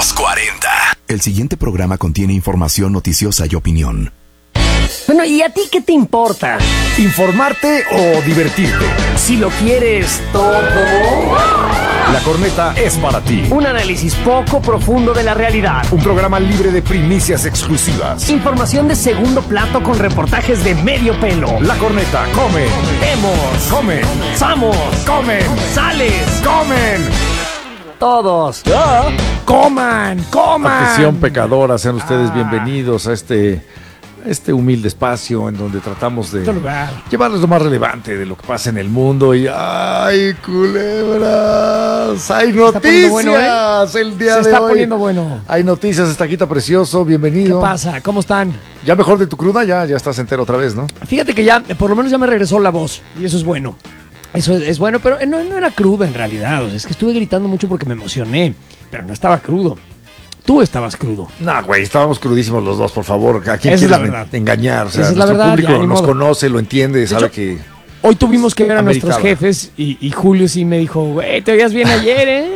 Los 40. El siguiente programa contiene información noticiosa y opinión. Bueno, ¿y a ti qué te importa? ¿Informarte o divertirte? Si lo quieres todo. La Corneta es para ti. Un análisis poco profundo de la realidad. Un programa libre de primicias exclusivas. Información de segundo plato con reportajes de medio pelo. La Corneta come. Vemos. Comen. Samos. Comen. Sales. Comen. Todos. Coman. Atención pecadora, sean ustedes bienvenidos a este humilde espacio en donde tratamos de llevarles lo más relevante de lo que pasa en el mundo. Y ¡ay, culebras! ¡Hay noticias! Bueno, el día de hoy. Se está poniendo bueno. Hay noticias, Estaquita precioso, bienvenido. ¿Qué pasa? ¿Cómo están? ¿Ya mejor de tu cruda? Ya estás entero otra vez, ¿no? Fíjate que ya, por lo menos ya me regresó la voz. Y eso es bueno. Eso es bueno, pero no era cruda en realidad. O sea, es que estuve gritando mucho porque me emocioné. Pero no estaba crudo. Tú estabas crudo. No, güey, estábamos crudísimos los dos, por favor. ¿A quién Esa es la quieres verdad. engañar? O sea, Esa es la nuestro verdad, público ya, ni nos modo. conoce, lo entiende, sabe hecho, que... Hoy tuvimos que ver a nuestros ameritaba. jefes y Julio sí me dijo, güey, te oías bien ayer, ¿eh?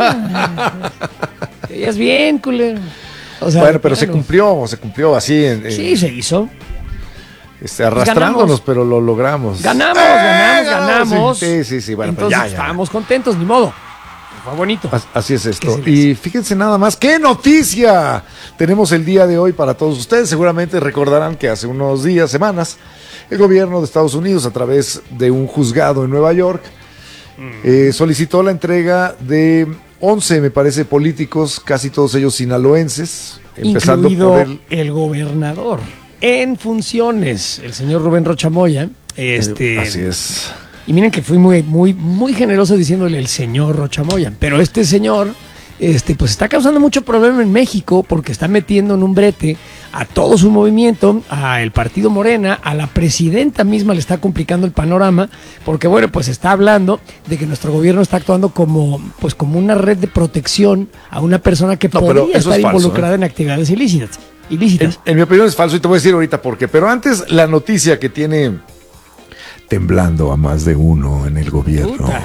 Te oías bien, culero. O sea, Bueno, pero se cumplió así. Sí, se hizo. Arrastrándonos, ganamos. pero lo logramos. Ganamos. Sí, bueno, entonces pues ya. estábamos contentos, ni modo. Fue bonito. Así es esto. ¿Qué se Y fíjense nada más, ¡qué noticia! Tenemos el día de hoy para todos ustedes. Seguramente recordarán que hace unos días, semanas, el gobierno de Estados Unidos, a través de un juzgado en Nueva York, solicitó la entrega de 11, me parece, políticos, casi todos ellos sinaloenses, empezando incluido por el gobernador en funciones, el señor Rubén Rocha Moya. Así es. Y miren que fui muy generoso diciéndole el señor Rocha Moya. Pero este señor, pues está causando mucho problema en México porque está metiendo en un brete a todo su movimiento, al partido Morena, a la presidenta misma le está complicando el panorama, porque bueno, pues está hablando de que nuestro gobierno está actuando como una red de protección a una persona que podría estar involucrada en actividades ilícitas. En mi opinión es falso y te voy a decir ahorita por qué. Pero antes, la noticia que tiene temblando a más de uno en el gobierno. Puta.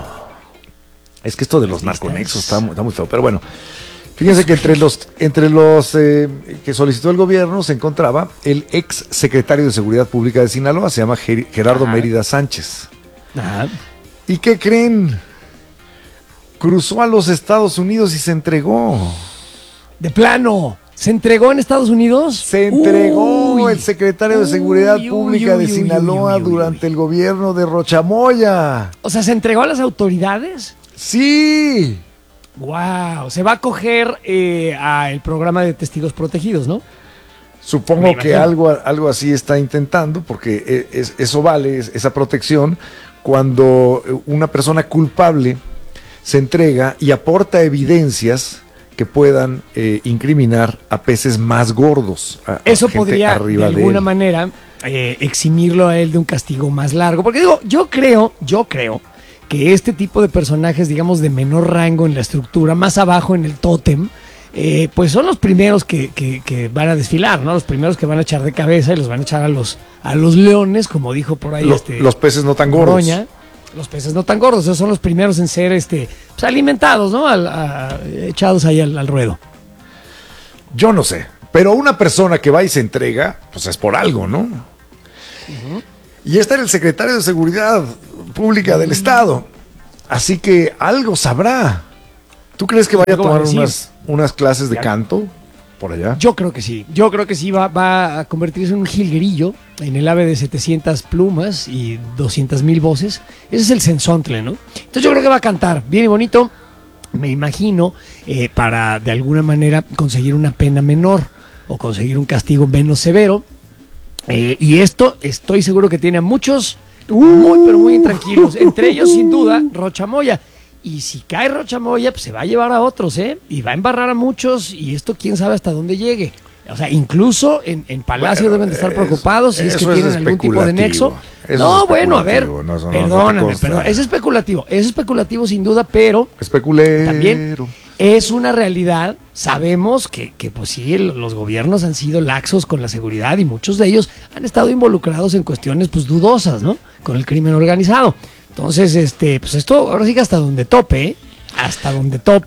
Es que esto de los narconexos está muy feo. Pero bueno, fíjense que entre los que solicitó el gobierno se encontraba el ex secretario de Seguridad Pública de Sinaloa, se llama Gerardo Mérida Sánchez. Ajá. ¿Y qué creen? Cruzó a los Estados Unidos y se entregó. De plano. ¿Se entregó en Estados Unidos? Se entregó el secretario de Seguridad Pública de Sinaloa durante el gobierno de Rocha Moya. O sea, ¿se entregó a las autoridades? ¡Sí! ¡Wow! Se va a acoger al programa de testigos protegidos, ¿no? Supongo que algo así está intentando, porque eso vale, esa protección, cuando una persona culpable se entrega y aporta evidencias que puedan incriminar a peces más gordos. Eso podría, de alguna manera, eximirlo a él de un castigo más largo. Porque digo, yo creo que este tipo de personajes, digamos, de menor rango en la estructura, más abajo en el tótem, pues son los primeros que van a desfilar, ¿no? Los primeros que van a echar de cabeza y los van a echar a los leones, como dijo por ahí los peces no tan gordos. Roña. Los peces no tan gordos, esos son los primeros en ser pues alimentados, ¿no? Echados ahí al ruedo. Yo no sé, pero una persona que va y se entrega, pues es por algo, ¿no? Y este era el secretario de Seguridad Pública del Estado, así que algo sabrá. ¿Tú crees que vaya a tomar unas clases de canto por allá? Yo creo que sí, va a convertirse en un jilguerillo en el ave de 700 plumas y 200,000 voces. Ese es el sensontle, ¿no? Entonces yo creo que va a cantar bien y bonito, me imagino, para de alguna manera conseguir una pena menor o conseguir un castigo menos severo. Y esto estoy seguro que tiene a muchos pero muy intranquilos, entre ellos sin duda Rocha Moya. Y si cae Rocha Moya, pues se va a llevar a otros, y va a embarrar a muchos, y esto quién sabe hasta dónde llegue. O sea, incluso en Palacio deben de estar preocados si es que tienen algún tipo de nexo. No, bueno, a ver, perdóname, es especulativo sin duda, pero también es una realidad. Sabemos que pues sí, los gobiernos han sido laxos con la seguridad y muchos de ellos han estado involucrados en cuestiones pues dudosas, ¿no? Con el crimen organizado. Entonces, pues esto ahora sí que hasta donde tope, hasta donde tope.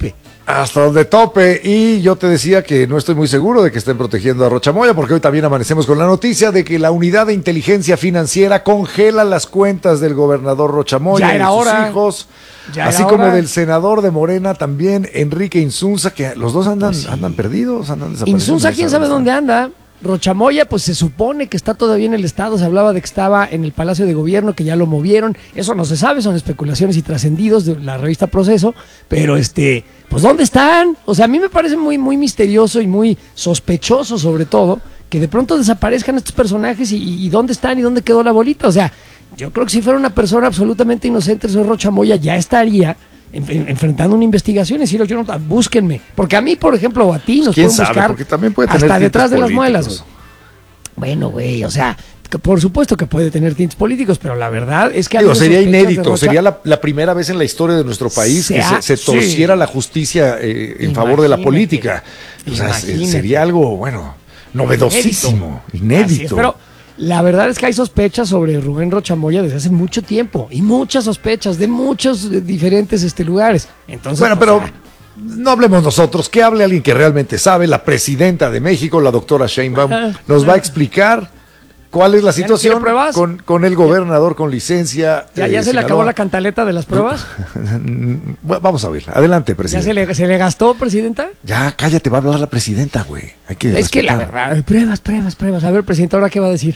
Hasta donde tope. Y yo te decía que no estoy muy seguro de que estén protegiendo a Rocha Moya, porque hoy también amanecemos con la noticia de que la Unidad de Inteligencia Financiera congela las cuentas del gobernador Rocha Moya y sus hijos, así como del senador de Morena también, Enrique Insunza, que los dos andan perdidos, andan desaparecidos. Insunza, quién sabe dónde anda. Rocha Moya, pues se supone que está todavía en el estado, se hablaba de que estaba en el Palacio de Gobierno, que ya lo movieron, eso no se sabe, son especulaciones y trascendidos de la revista Proceso, pero pues ¿dónde están? O sea, a mí me parece muy, muy misterioso y muy sospechoso, sobre todo, que de pronto desaparezcan estos personajes y ¿dónde están y dónde quedó la bolita? O sea, yo creo que si fuera una persona absolutamente inocente, el señor Rocha Moya ya estaría enfrentando una investigación y decirlo, búsquenme, porque a mí, por ejemplo, o a ti nos pueden buscar porque también puede tener hasta detrás de las políticos. muelas, güey. Bueno, güey, o sea, por supuesto que puede tener tintes políticos, pero la verdad es que... sería inédito, sería la primera vez en la historia de nuestro país que se torciera la justicia en favor de la política. O sea, sería algo, bueno, novedosísimo, inédito. Pero la verdad es que hay sospechas sobre Rubén Rocha Moya desde hace mucho tiempo, y muchas sospechas de muchos diferentes lugares. Entonces, bueno, pero no hablemos nosotros, que hable alguien que realmente sabe. La presidenta de México, la doctora Sheinbaum, nos va a explicar cuál es la situación con el gobernador con licencia. ¿Ya se le acabó la cantaleta de las pruebas? Vamos a ver, adelante, presidenta. ¿Ya se le gastó, presidenta? Ya, cállate, va a hablar la presidenta, güey. Es que la verdad, pruebas. A ver, presidenta, ¿ahora qué va a decir?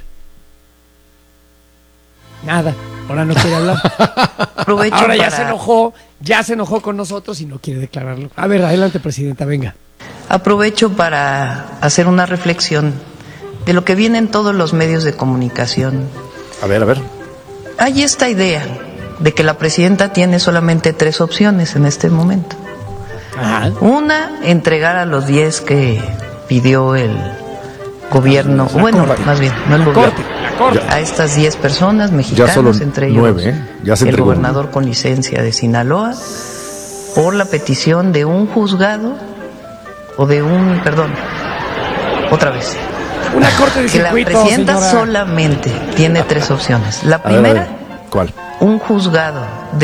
Nada, ahora no quiere hablar. Ahora ya se enojó con nosotros y no quiere declararlo. A ver, adelante, presidenta, venga. Aprovecho para hacer una reflexión de lo que viene en todos los medios de comunicación. A ver. Hay esta idea de que la presidenta tiene solamente 3 opciones en este momento. Ajá. Una, entregar a los 10 que pidió el gobierno, más bien, no el gobierno, a estas 10 personas mexicanos, entre ellos 9, el gobernador con licencia de Sinaloa, por la petición de un juzgado otra vez. Una corte de circuito, que la presidenta señora. Solamente tiene 3 opciones. La primera, ¿cuál? Un juzgado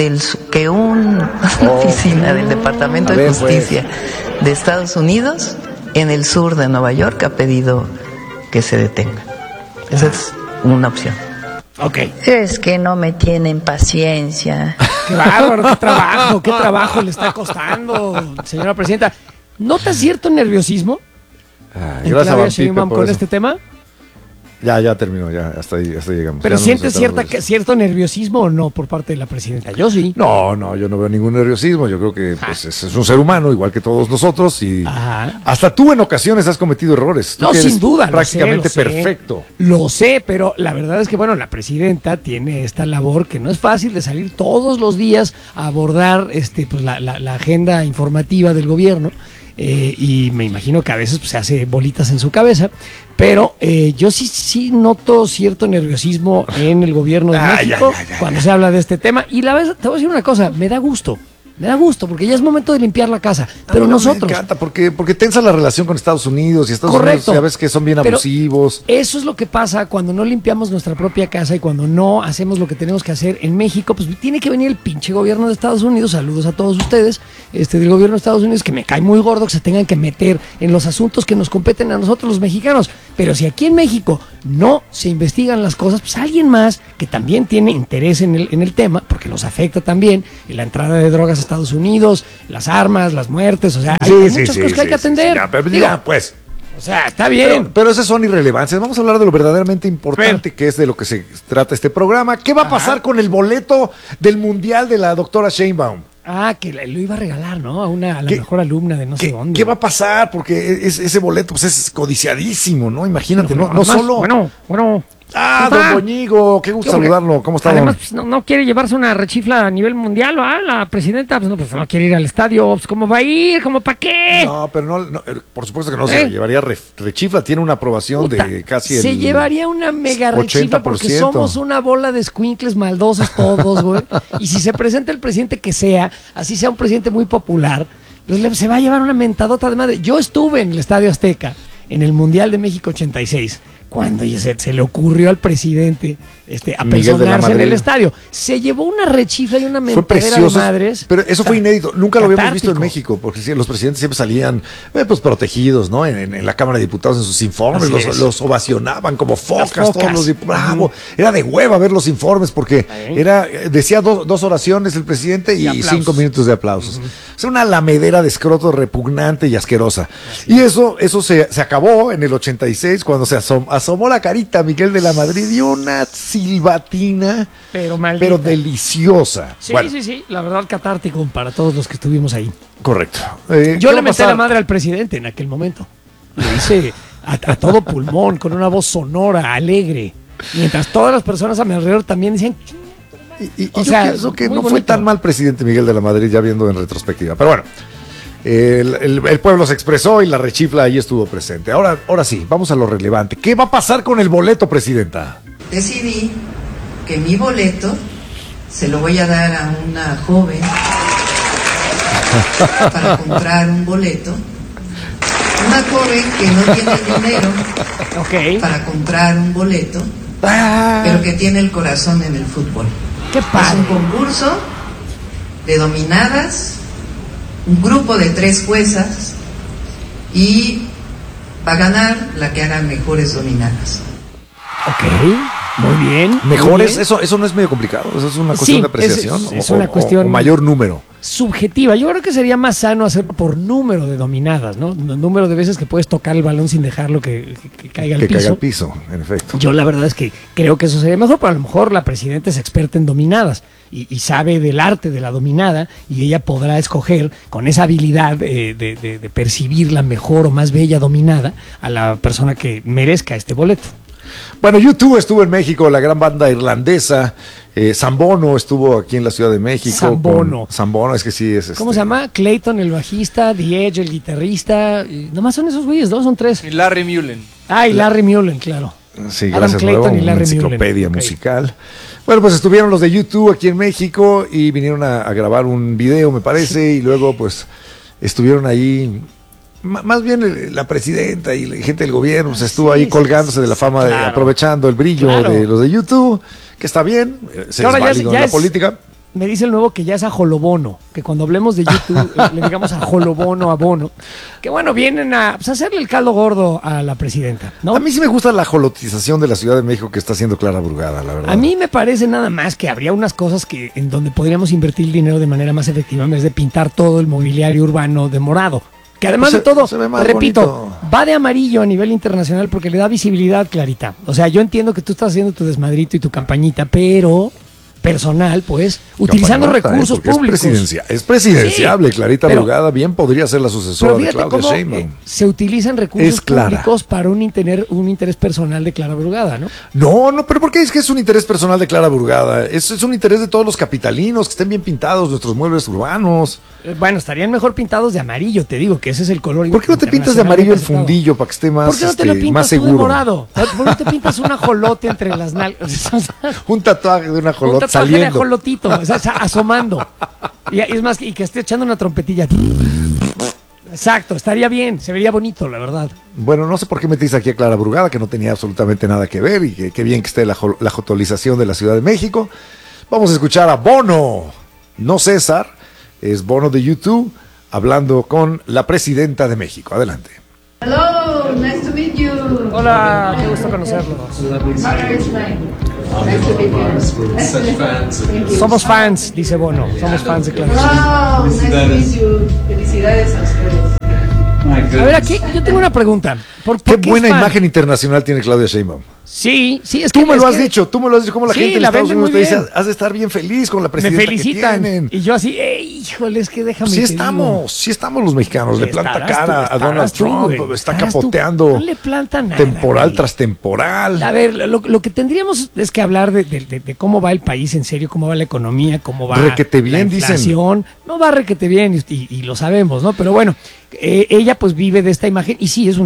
una oficina del Departamento de Justicia de Estados Unidos en el sur de Nueva York ha pedido que se detenga. Esa es una opción. Ok. Es que no me tienen paciencia. Qué bárbaro, qué trabajo le está costando, señora presidenta. ¿Nota cierto nerviosismo? Gracias a Sheinbaum con este tema? Ya terminó, hasta ahí llegamos. ¿Pero sientes cierto nerviosismo o no por parte de la presidenta? Yo sí. No, yo no veo ningún nerviosismo. Yo creo que pues, es un ser humano igual que todos nosotros y hasta tú en ocasiones has cometido errores. No, sin duda. Prácticamente perfecto. Lo sé, pero la verdad es que, bueno, la presidenta tiene esta labor que no es fácil de salir todos los días a abordar pues, la agenda informativa del gobierno. Y me imagino que a veces pues, se hace bolitas en su cabeza, pero yo sí noto cierto nerviosismo en el gobierno de México cuando se habla de este tema, y la verdad, te voy a decir una cosa, me da gusto porque ya es momento de limpiar la casa, pero nosotros... Me encanta porque tensa la relación con Estados Unidos y Estados Unidos ya ves que son bien abusivos. Eso es lo que pasa cuando no limpiamos nuestra propia casa y cuando no hacemos lo que tenemos que hacer en México. Pues tiene que venir el pinche gobierno de Estados Unidos, saludos a todos ustedes, del gobierno de Estados Unidos, que me cae muy gordo que se tengan que meter en los asuntos que nos competen a nosotros los mexicanos. Pero si aquí en México no se investigan las cosas, pues alguien más que también tiene interés en el tema, porque nos afecta también en la entrada de drogas a Estados Unidos, las armas, las muertes, o sea, hay muchas cosas que hay que atender. Pues. O sea, está bien. Pero esas son irrelevancias. Vamos a hablar de lo verdaderamente importante, que es de lo que se trata este programa. ¿Qué va a pasar con el boleto del Mundial de la doctora Sheinbaum? Que lo iba a regalar, ¿no? A la mejor alumna de no sé dónde. ¿Qué va a pasar? Porque ese boleto pues, es codiciadísimo, ¿no? Imagínate, no solo... Bueno. Don Boñigo, qué gusto saludarlo. ¿Cómo está, Además, pues, no quiere llevarse una rechifla a nivel mundial, ¿va? La presidenta, pues no quiere ir al estadio. Pues, ¿cómo va a ir? ¿Cómo para qué? No, pero no, por supuesto que no se llevaría rechifla. Tiene una aprobación de casi se llevaría una mega rechifla porque somos una bola de escuincles maldosos todos, güey. Y si se presenta el presidente que sea, así sea un presidente muy popular, pues se va a llevar una mentadota de madre. Yo estuve en el Estadio Azteca en el Mundial de México 86. cuando se le ocurrió al presidente Miguel de la apersonarse en Madrid. el estadio. Se llevó una rechifla y una Fue mentadera de precioso, madres. pero eso fue inédito. Nunca lo habíamos visto en catártico. México, porque sí, los presidentes siempre salían pues protegidos, ¿no? En la Cámara de Diputados, en sus informes, Así es. los ovacionaban como focas, focas. todos los bravo. Era de hueva ver los informes, porque decía dos oraciones el presidente y aplausos. 5 minutos de aplausos. Es una lamedera de escroto repugnante y asquerosa. Y eso se acabó en el 86, cuando se asomó la carita a Miguel de la Madrid y una silbatina, Pero maldita. pero deliciosa. Sí, Bueno, sí, la verdad catártico para todos los que estuvimos ahí. correcto. Yo le metí la madre al presidente en aquel momento. Lo hice a todo pulmón, con una voz sonora, alegre. Mientras todas las personas a mi alrededor también decían... Y O yo sea, pienso que muy no fue bonito. tan mal presidente Miguel de la Madrid, ya viendo en retrospectiva. Pero bueno, el pueblo se expresó y la rechifla ahí estuvo presente. Ahora sí, vamos a lo relevante. ¿Qué va a pasar con el boleto, presidenta? Decidí que mi boleto se lo voy a dar a una joven para comprar un boleto. Una joven que no tiene el dinero Ok, para comprar un boleto, pero que tiene el corazón en el fútbol. qué Es un padre. concurso de dominadas, un grupo de 3 juezas, y va a ganar la que haga mejores dominadas. Ok, muy bien. muy ¿Mejores? bien. Eso no es medio complicado. Eso es una Sí, cuestión de apreciación. es una cuestión- o mayor número. Subjetiva. Yo creo que sería más sano hacerlo por número de dominadas, ¿no? Número de veces que puedes tocar el balón sin dejarlo que caiga al Que piso. caiga al piso, en efecto. Yo la verdad es que creo que eso sería mejor, pero a lo mejor la presidenta es experta en dominadas y sabe del arte de la dominada, y ella podrá escoger con esa habilidad de percibir la mejor o más bella dominada a la persona que merezca este boleto. Bueno, U2 estuvo en México, la gran banda irlandesa. Sambono estuvo aquí en la Ciudad de México. Sambono. Sambono, es que sí es. ¿Cómo se llama? Clayton, el bajista, The Edge, el guitarrista. Nomás son esos güeyes, ¿no? Son 3. Y Larry Mullen. Ah, y Larry Mullen, claro. Sí, Adam gracias, Clayton nuevo, y una Larry enciclopedia Mullen. Ok. musical. Bueno, pues estuvieron los de U2 aquí en México y vinieron a grabar un video, me parece, y luego pues estuvieron ahí. Más bien la presidenta y la gente del gobierno pues, estuvo ahí sí, colgándose de la fama, claro. aprovechando el brillo Claro. de los de YouTube, que está bien, se Ahora es ya válido en ya la es- política. Me dice el nuevo que ya es ajolobono, que cuando hablemos de YouTube le digamos ajolobono a Bono, que bueno, vienen a pues, hacerle el caldo gordo a la presidenta, ¿no? A mí sí me gusta la jolotización de la Ciudad de México que está haciendo Clara Brugada, la verdad. A mí me parece nada más que habría unas cosas que en donde podríamos invertir el dinero de manera más efectiva en vez de pintar todo el mobiliario urbano de morado. Que además Pues de todo, se ve más repito, bonito. va de amarillo a nivel internacional porque le da visibilidad, Clarita. O sea, yo entiendo que tú estás haciendo tu desmadrito y tu campañita, pero personal, pues, utilizando Campanota, recursos porque públicos. Es presidenciable, Sí, Clarita pero- Brugada bien podría ser la sucesora Pero de fíjate Claudia cómo Sheinbaum. se utilizan recursos Es Clara. públicos para un interés personal de Clara Brugada, ¿no? No, pero ¿por qué es que es un interés personal de Clara Brugada? Es un interés de todos los capitalinos, que estén bien pintados nuestros muebles urbanos. Bueno, estarían mejor pintados de amarillo, te digo, que ese es el color. ¿Por qué no te pintas de amarillo el fundillo para que esté más, ¿Por qué no te lo más pintas tú de seguro? morado? ¿Por qué no te pintas un ajolote entre las nalgas? Un tatuaje de una Un ajolote tatuaje de saliendo. ajolotito, o sea, asomando. Y es más, y que esté echando una trompetilla. Exacto, estaría bien, se vería bonito, la verdad. Bueno, no sé por qué metiste aquí a Clara Brugada, que no tenía absolutamente nada que ver, y que qué bien que esté la jotolización de la Ciudad de México. Vamos a escuchar a Bono, no César, es Bono de YouTube, hablando con la presidenta de México. Adelante. Hello, nice to meet you. Hola, qué gusto conocerlos. Nice to meet you. Thank you. Somos fans, dice Bono, somos fans de Clara. Wow, nice to meet you. Felicidades a ustedes. A ver, aquí yo tengo una pregunta. ¿Por Qué qué buena es fan? imagen internacional tiene Claudia Sheinbaum. Sí, es que Tú me lo es has que dicho, como la Sí, gente en la Estados venden Unidos te muy dice, bien. has de estar bien feliz con la me presidenta felicitan. que tienen. Y yo así, híjole, es que déjame. Sí te digo". estamos los mexicanos, le planta Estarás cara tú, a Donald estarás tú, Trump, güey, está estarás tú. capoteando No le planta nada. temporal güey. tras temporal. A ver, lo que tendríamos es que hablar de cómo va el país en serio, cómo va la economía, cómo va Requete bien, la dicen. inflación. No va requete bien y lo sabemos, ¿no? Pero bueno, ella pues vive de esta imagen y sí, es una cuestión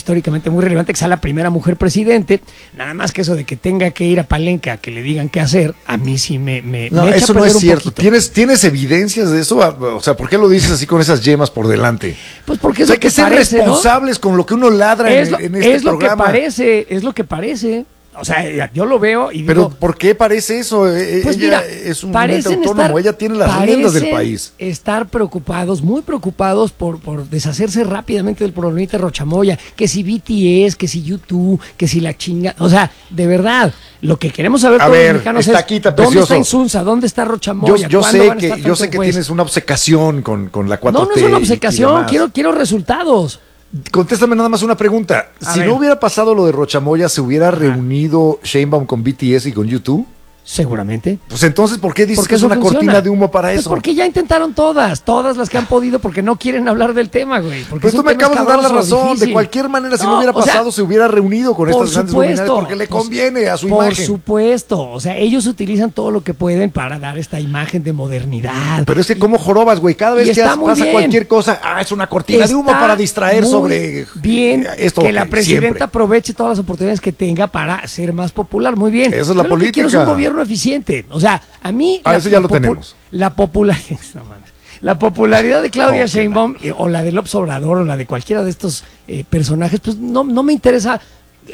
históricamente muy relevante, que sea la primera mujer presidente. Nada más que eso de que tenga que ir a Palenque a que le digan qué hacer, a mí sí me No, echa eso a no perder es un cierto. poquito. ¿Tienes evidencias de eso? O sea, ¿por qué lo dices así con esas yemas por delante? Pues porque O es sea, lo hay que ser parece, ¿no? responsables con lo que uno ladra Es lo, en este es lo que programa. parece, es lo que parece. O sea, yo lo veo y Pero digo, ¿por qué parece eso? pues Ella mira, es un ente parecen autónomo, ella tiene las riendas del parecen país. estar preocupados, muy preocupados por deshacerse rápidamente del problemita de Rochamoya, que si BTS, que si YouTube, que si la chinga, o sea, de verdad, lo que queremos saber A todos ver, los mexicanos es Estaquita, ¿dónde precioso. está Insunza? ¿Dónde está Rochamoya? Yo ¿Cuándo sé van a estar que yo sé tanto que juez? tienes una obsecación con la 4T. No, no es una y obsecación, demás. quiero resultados. Contéstame nada más una pregunta. A Si ver. no hubiera pasado lo de Rochamoya, ¿se hubiera reunido Sheinbaum con BTS y con YouTube? Seguramente. Pues entonces, ¿por qué dices Porque que es eso una funciona. cortina de humo para Pues eso? porque ya intentaron todas las que han podido, porque no quieren hablar del tema, güey. Porque Pues es tú un me tema acabas de dar la escabroso, razón. difícil. De cualquier manera, si No, no hubiera o sea, pasado, se hubiera reunido con por estas grandes luminarias supuesto, porque le pues, conviene a su por imagen. supuesto, o sea, ellos utilizan todo lo que pueden para dar esta imagen de modernidad. Pero es que como jorobas, güey, cada vez y que está muy pasa bien. cualquier cosa, es una cortina de humo Está para distraer muy sobre bien esto que la presidenta siempre. aproveche todas las oportunidades que tenga para ser más popular. Muy bien. Esa es la Yo lo que quiero es política. un gobierno eficiente. O sea, a mí Eso ya lo tenemos. La popularidad, no mames. La popularidad de Claudia No, Sheinbaum o la de López Obrador o la de cualquiera de estos personajes, pues no me interesa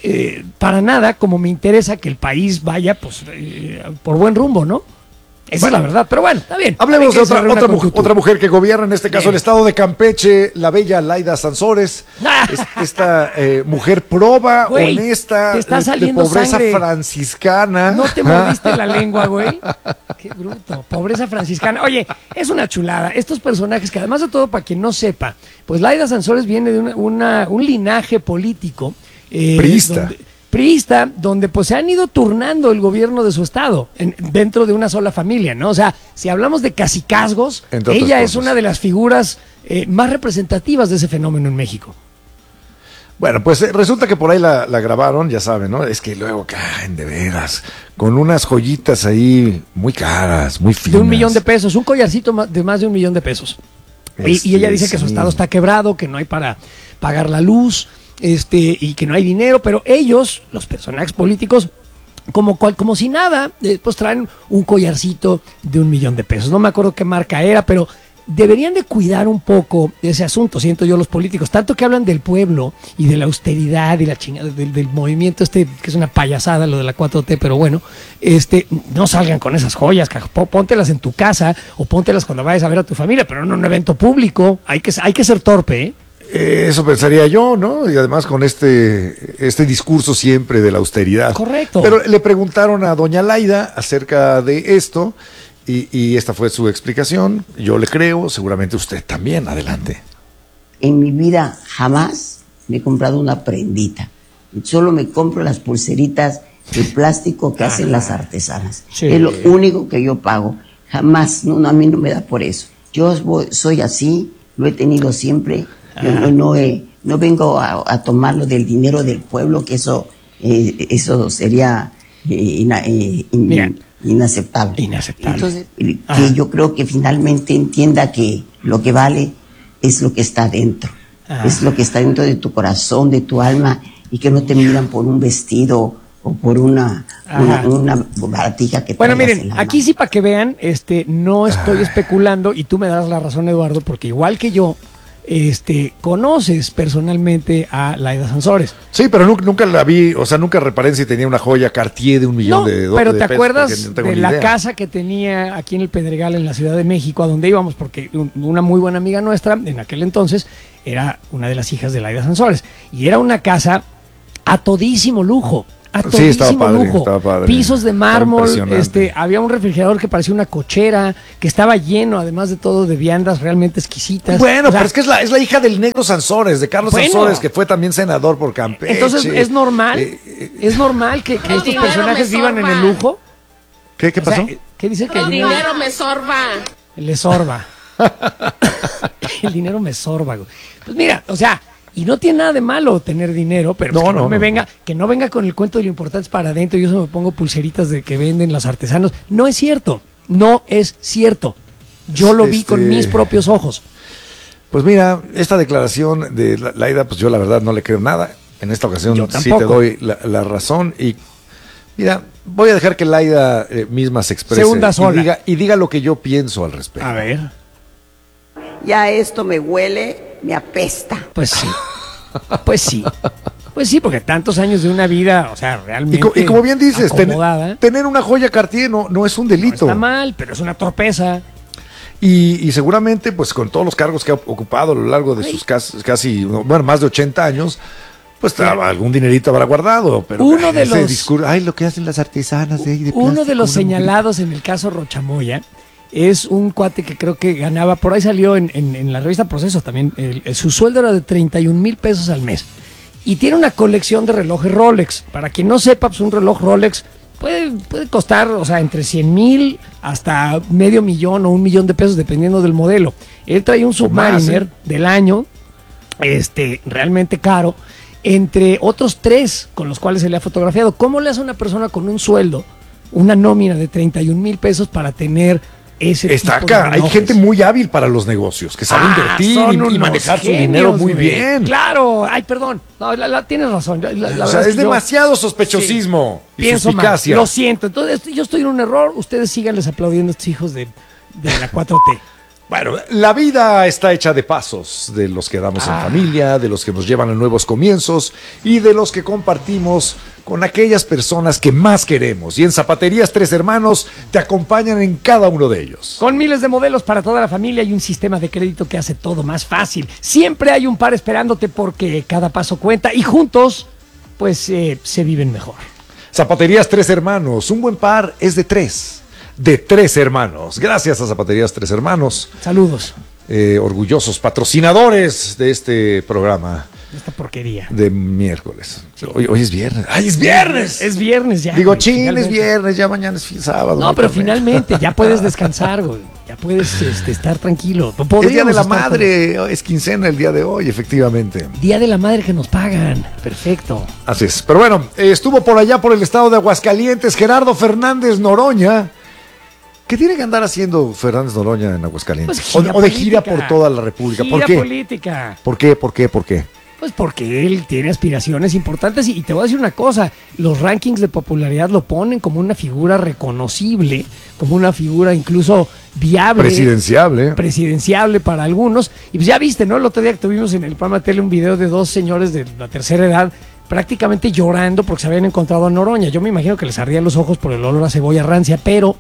para nada, como me interesa que el país vaya pues por buen rumbo, ¿no? Esa es la verdad, pero bueno, está bien. Hablemos de Hay que se reúna con tu otra mujer que gobierna, en este caso Bien. el estado de Campeche, la bella Laida Sansores. Esta mujer proba, Güey, honesta, te está de saliendo pobreza sangre. franciscana. No te mordiste la lengua, güey. Qué bruto. Pobreza franciscana. Oye, es una chulada. Estos personajes que además de todo, para quien no sepa, pues Laida Sansores viene de un linaje político. Priista. Priista, donde pues se han ido turnando el gobierno de su estado dentro de una sola familia, ¿no? O sea, si hablamos de cacicazgos, Entre otras ella es cosas. una de las figuras más representativas de ese fenómeno en México. Bueno, pues resulta que por ahí la grabaron, ya saben, ¿no? Es que luego caen de veras, con unas joyitas ahí muy caras, muy finas. De $1 millón, un collarcito de más de $1 millón. Y ella dice que su sí. estado está quebrado, que no hay para pagar la luz, y que no hay dinero, pero ellos, los personajes políticos, como si nada, pues traen un collarcito de $1 millón. No me acuerdo qué marca era, pero deberían de cuidar un poco ese asunto, siento yo, los políticos, tanto que hablan del pueblo y de la austeridad y la chingada del movimiento que es una payasada lo de la 4T, pero bueno, no salgan con esas joyas, póntelas en tu casa o póntelas cuando vayas a ver a tu familia, pero no en un evento público. Hay que ser torpe, ¿eh? Eso pensaría yo, ¿no? Y además con este discurso siempre de la austeridad. Correcto. Pero le preguntaron a doña Laida acerca de esto y esta fue su explicación. Yo le creo, seguramente usted también. Adelante. En mi vida jamás me he comprado una prendita. Solo me compro las pulseritas de plástico que hacen las artesanas. Sí. Es lo único que yo pago. Jamás, a mí no me da por eso. Yo soy así, lo he tenido siempre. Yo no vengo a tomarlo del dinero del pueblo, que eso sería inaceptable. Inaceptable. Entonces, que yo creo que finalmente entienda que lo que vale es lo que está dentro. Es lo que está dentro de tu corazón, de tu alma, y que no te miran por un vestido o por una baratija que Bueno, traigas en miren, la aquí mano. sí para que vean, no estoy especulando y tú me das la razón, Eduardo, porque igual que yo, conoces personalmente a Laida Sansores. Sí, pero nunca la vi, o sea, nunca reparé si tenía una joya Cartier de $1 millón No, de dólares. pero de ¿te pesos, acuerdas porque no tengo de ni la idea. casa que tenía aquí en el Pedregal, en la Ciudad de México, a donde íbamos? Porque una muy buena amiga nuestra, en aquel entonces, era una de las hijas de Laida Sansores. Y era una casa a todísimo lujo. A Sí, todísimo estaba padre, lujo. estaba padre. Pisos de mármol, Estaba impresionante. había un refrigerador que parecía una cochera, que estaba lleno, además de todo, de viandas realmente exquisitas. Bueno, O sea, pero es que es la hija del negro Sansores, de Carlos Bueno. Sansores, que fue también senador por Campeche. entonces es normal que estos dinero personajes me vivan en el sorba. lujo. ¿Qué O sea, pasó? ¿qué dice que El dinero me sorba. le sorba? El dinero me sorba, güey. Pues mira, o sea, y no tiene nada de malo tener dinero, pero pues que no venga con el cuento de lo importante es para adentro. Yo eso me pongo pulseritas de que venden los artesanos. No es cierto. No es cierto. Yo lo vi con mis propios ojos. Pues mira, esta declaración de Laida, pues yo la verdad no le creo nada. En esta ocasión sí te doy la razón y mira, voy a dejar que Laida misma se exprese y diga lo que yo pienso al respecto. A ver. Ya esto me huele, me apesta. Pues sí, pues sí. Pues sí, porque tantos años de una vida, o sea, realmente y como bien dices, tener una joya Cartier no es un delito. No está mal, pero es una torpeza. Y seguramente, pues con todos los cargos que ha ocupado a lo largo de sus casi, bueno, más de 80 años, pues algún dinerito habrá guardado. Pero uno de los discurso, lo que hacen las artesanas de uno plástico, de los señalados en el caso Rochamoya es un cuate que creo que ganaba, por ahí salió en la revista Proceso también, su sueldo era de 31,000 pesos al mes. Y tiene una colección de relojes Rolex. Para quien no sepa, pues un reloj Rolex puede costar, o sea, entre 100,000 hasta $500,000 o $1,000,000 de pesos, dependiendo del modelo. Él trae un Submariner del año, realmente caro, entre otros 3 con los cuales se le ha fotografiado. ¿Cómo le hace una persona con un sueldo, una nómina de 31,000 pesos para tener ese tipo de relojes? Hay gente muy hábil para los negocios, que sabe invertir y manejar su dinero muy bien. Claro, perdón. No, tienes razón. O sea, es demasiado sospechosismo y pienso suspicacia. Mal, lo siento. Entonces, yo estoy en un error. Ustedes síganles aplaudiendo a estos hijos de la 4T. Bueno, la vida está hecha de pasos, de los que damos en familia, de los que nos llevan a nuevos comienzos y de los que compartimos con aquellas personas que más queremos. Y en Zapaterías Tres Hermanos te acompañan en cada uno de ellos. Con miles de modelos para toda la familia y un sistema de crédito que hace todo más fácil. Siempre hay un par esperándote porque cada paso cuenta y juntos, pues, se viven mejor. Zapaterías Tres Hermanos, un buen par es de 3. De 3 hermanos. Gracias a Zapaterías Tres Hermanos. Saludos. Orgullosos patrocinadores de este programa. Esta porquería. De miércoles. Hoy es viernes. ¡Ay, es viernes! Es viernes ya. Digo, es viernes, ya mañana es sábado. No, pero finalmente ya puedes descansar, güey. Ya puedes estar tranquilo. Es Día de la Madre, es quincena el día de hoy, efectivamente. Día de la Madre que nos pagan. Perfecto. Así es. Pero bueno, estuvo por allá por el estado de Aguascalientes Gerardo Fernández Noroña. ¿Qué tiene que andar haciendo Fernández Noroña en Aguascalientes? Pues o de gira por toda la República. ¿Por qué? Política. ¿Por qué? Pues porque él tiene aspiraciones importantes y te voy a decir una cosa, los rankings de popularidad lo ponen como una figura reconocible, como una figura incluso viable. Presidenciable para algunos. Y pues ya viste, ¿no? El otro día que tuvimos en el programa de tele un video de 2 señores de la tercera edad prácticamente llorando porque se habían encontrado a Noroña. Yo me imagino que les ardían los ojos por el olor a cebolla rancia, pero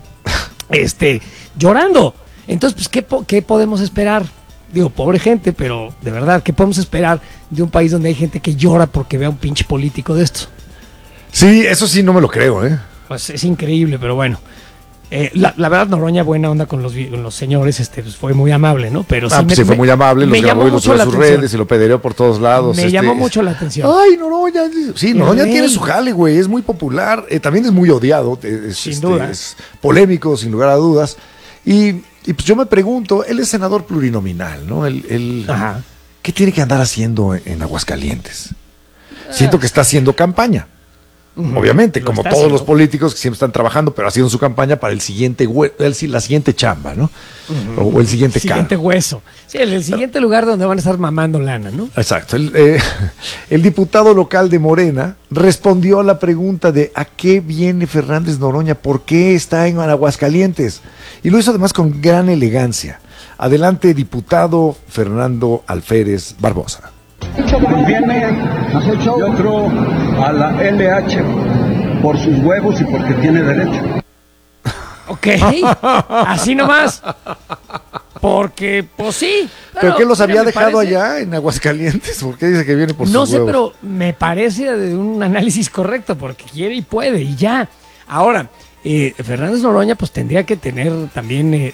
llorando. Entonces, pues, ¿qué podemos esperar? Digo, pobre gente, pero de verdad, ¿qué podemos esperar de un país donde hay gente que llora porque ve a un pinche político de estos? Sí, eso sí no me lo creo, Pues es increíble, pero bueno. La verdad, Noroña, buena onda con los señores, pues fue muy amable, ¿no? Pero sí, fue muy amable, los grabó y los subió a sus redes y lo pedereó por todos lados. Me llamó mucho la atención. Ay, Noroña. Sí, Noroña tiene su jale, güey, es muy popular, también es muy odiado, sin duda. Es polémico, sin lugar a dudas. Y pues yo me pregunto, él es senador plurinominal, ¿no? Ajá. ¿Qué tiene que andar haciendo en Aguascalientes? Siento que está haciendo campaña. Obviamente, como todos los políticos que siempre están trabajando, pero haciendo su campaña para la siguiente chamba, ¿no? O el siguiente hueso. Sí, el siguiente lugar donde van a estar mamando lana, ¿no? Exacto. El diputado local de Morena respondió a la pregunta de ¿a qué viene Fernández Noroña? ¿Por qué está en Aguascalientes? Y lo hizo además con gran elegancia. Adelante, diputado Fernando Alférez Barbosa. Viene, yo creo, a la LH por sus huevos y porque tiene derecho. Ok, así nomás. Porque, pues sí. ¿Pero qué los había dejado allá en Aguascalientes? ¿Por qué dice que viene por sus huevos? No sé, pero me parece de un análisis correcto, porque quiere y puede, y ya. Ahora, Fernández Noroña pues tendría que tener también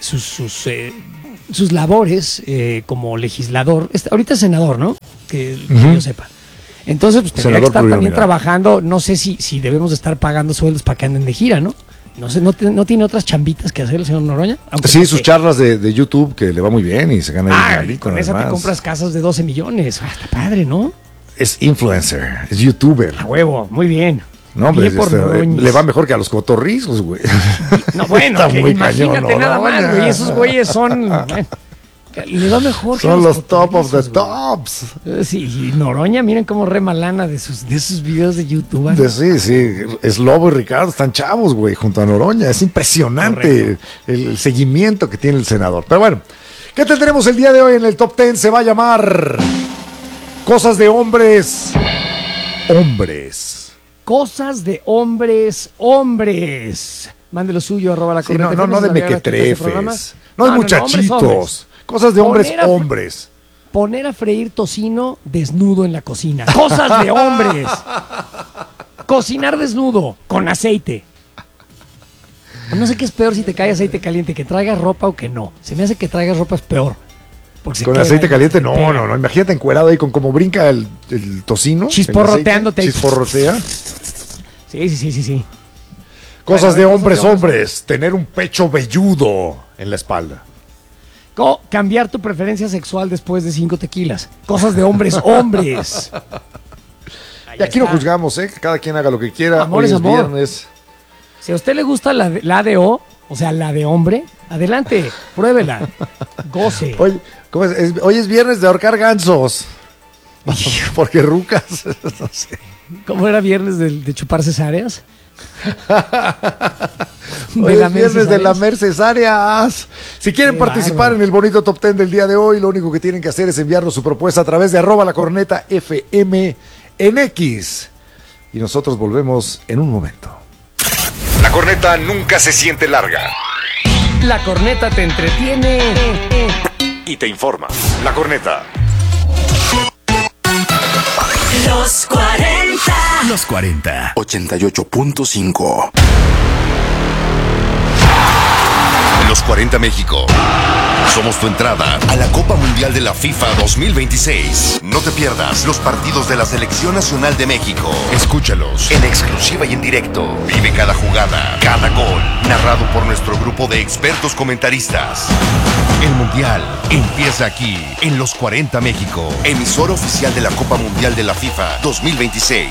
sus labores como legislador. Ahorita es senador, ¿no? Que yo sepa. Entonces, pues tendría que estar también trabajando. No sé si debemos de estar pagando sueldos para que anden de gira, ¿no? No sé, ¿no tiene otras chambitas que hacer el señor Noroña? Sí, sus charlas de YouTube, que le va muy bien y se gana ahí con esa te compras casas de 12 millones. Está padre, ¿no? Es influencer, es youtuber. A huevo, muy bien. No, hombre, le va mejor que a los cotorrizos, güey. No, bueno, imagínate nada más, güey. Esos güeyes son... Le va mejor. Son los top of the tops. Sí, y Noroña, miren cómo remalana de sus videos de YouTube. Sí, es Lobo y Ricardo, están chavos, güey, junto a Noroña. Es impresionante el seguimiento que tiene el senador. Pero bueno, ¿qué tendremos el día de hoy en el Top 10? Se va a llamar Cosas de Hombres. Cosas de hombres. Mande lo suyo, @ la corneta. Sí, no de mequetrefes. No de muchachitos. Cosas de hombres. Poner a freír tocino desnudo en la cocina. Cosas de hombres. Cocinar desnudo, con aceite. No sé qué es peor si te cae aceite caliente, que traigas ropa o que no. Se me hace que traigas ropa es peor. Con aceite caliente, no. Imagínate encuerado ahí con cómo brinca el tocino. Chisporroteándote. Chisporrotea. Sí. Cosas de hombres. Tener un pecho velludo en la espalda. Cambiar tu preferencia sexual después de 5 tequilas. Cosas de hombres. Y aquí no juzgamos, que cada quien haga lo que quiera. Amor Hoy es amor. viernes. Si a usted le gusta la de O, o sea, la de hombre, adelante, pruébela. Goce. Hoy es viernes de ahorcar gansos. Porque rucas. No sé. ¿Cómo era viernes de chupar cesáreas? Hoy es viernes de lamer cesáreas. Si quieren participar en el bonito Top 10 del día de hoy, lo único que tienen que hacer es enviarnos su propuesta a través de @ la corneta FM en X. Y nosotros volvemos en un momento. La corneta nunca se siente larga. La corneta te entretiene Y te informa. La corneta. Los 40. Los 40. 88.5. Los 40 México. Somos tu entrada a la Copa Mundial de la FIFA 2026. No te pierdas los partidos de la Selección Nacional de México. Escúchalos en exclusiva y en directo. Vive cada jugada, cada gol, narrado por nuestro grupo de expertos comentaristas. El Mundial empieza aquí, en Los 40 México, emisora oficial de la Copa Mundial de la FIFA 2026.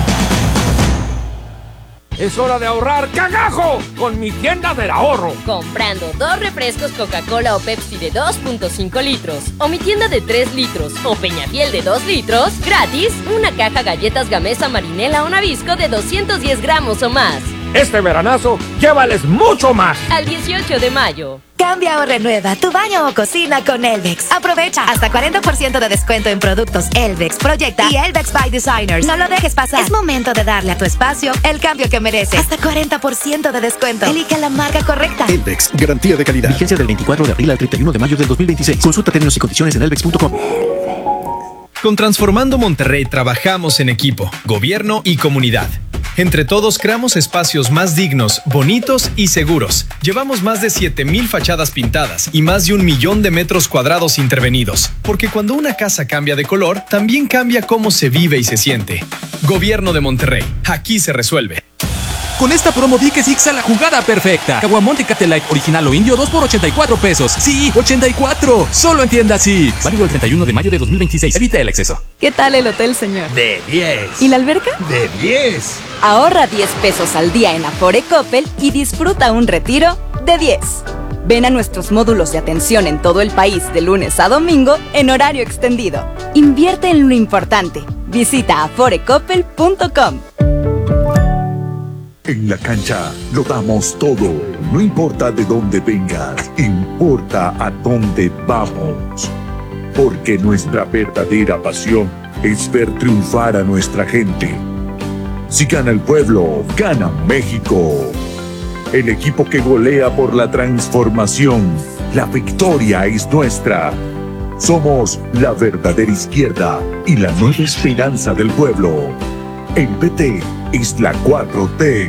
Es hora de ahorrar ¡cagajo! Con mi tienda del ahorro. Comprando 2 refrescos Coca-Cola o Pepsi de 2.5 litros o mi tienda de 3 litros o Peñafiel de 2 litros, gratis, una caja galletas Gamesa Marinela o Nabisco de 210 gramos o más. Este veranazo, llévales mucho más. Al 18 de mayo. Cambia o renueva tu baño o cocina con Elvex. Aprovecha hasta 40% de descuento en productos Elvex, Proyecta y Elvex by Designers. No lo dejes pasar. Es momento de darle a tu espacio el cambio que merece. Hasta 40% de descuento. Elige la marca correcta. Elvex, garantía de calidad. Vigencia del 24 de abril al 31 de mayo del 2026. Consulta términos y condiciones en elvex.com. Con Transformando Monterrey trabajamos en equipo, gobierno y comunidad. Entre todos creamos espacios más dignos, bonitos y seguros. Llevamos más de 7,000 fachadas pintadas y más de 1 millón de metros cuadrados intervenidos. Porque cuando una casa cambia de color, también cambia cómo se vive y se siente. Gobierno de Monterrey, aquí se resuelve. Con esta promo di que Six a la jugada perfecta. Caguamón Tecate Light original o indio 2 por 84 pesos. Sí, 84. Solo en tienda Six. Válido el 31 de mayo de 2026. Evita el exceso. ¿Qué tal el hotel, señor? De 10. ¿Y la alberca? De 10. Ahorra 10 pesos al día en Afore Coppel y disfruta un retiro de 10. Ven a nuestros módulos de atención en todo el país de lunes a domingo en horario extendido. Invierte en lo importante. Visita aforecoppel.com. En la cancha lo damos todo. No importa de dónde vengas, importa a dónde vamos. Porque nuestra verdadera pasión es ver triunfar a nuestra gente. Si gana el pueblo, gana México. El equipo que golea por la transformación. La victoria es nuestra. Somos la verdadera izquierda y la nueva esperanza del pueblo. El PT es la 4T.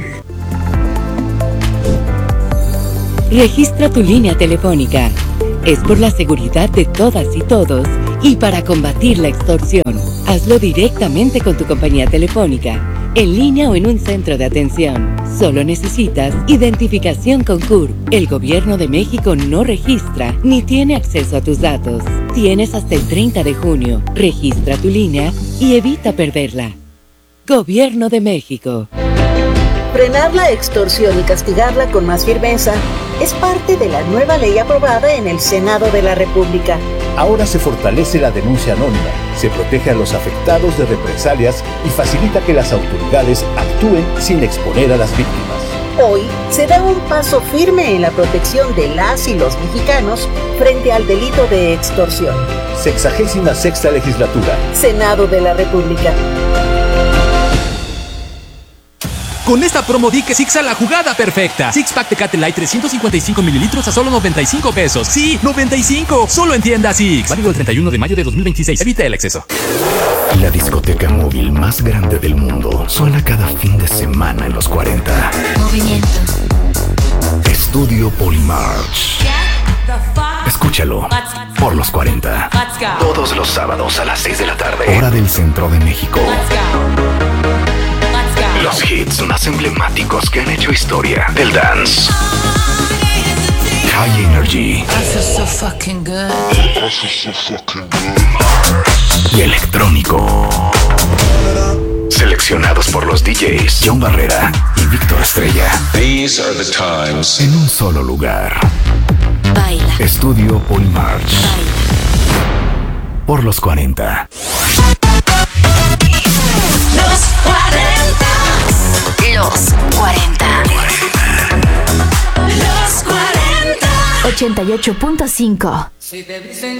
Registra tu línea telefónica. Es por la seguridad de todas y todos y para combatir la extorsión. Hazlo directamente con tu compañía telefónica, en línea o en un centro de atención. Solo necesitas identificación con CURP. El Gobierno de México no registra ni tiene acceso a tus datos. Tienes hasta el 30 de junio. Registra tu línea y evita perderla. Gobierno de México. Frenar la extorsión y castigarla con más firmeza es parte de la nueva ley aprobada en el Senado de la República. Ahora se fortalece la denuncia anónima, se protege a los afectados de represalias y facilita que las autoridades actúen sin exponer a las víctimas. Hoy se da un paso firme en la protección de las y los mexicanos frente al delito de extorsión. 66ª legislatura. Senado de la República. Con esta promo di que Six a la jugada perfecta. Six Pack Tecate Light 355 mililitros a solo 95 pesos. Sí, 95. Solo en tienda Six. Válido el 31 de mayo de 2026. Evita el exceso. La discoteca móvil más grande del mundo suena cada fin de semana en los 40. Movimiento. Estudio Polymarch. Escúchalo por los 40. Todos los sábados a las 6 de la tarde. Hora del centro de México. Los hits más emblemáticos que han hecho historia del dance. High Energy. Y electrónico. Seleccionados por los DJs John Barrera y Víctor Estrella. These are the times. En un solo lugar. Baila. Estudio Polymarch. Por los 40. Los 40. Los 40. Los 40. 88.5.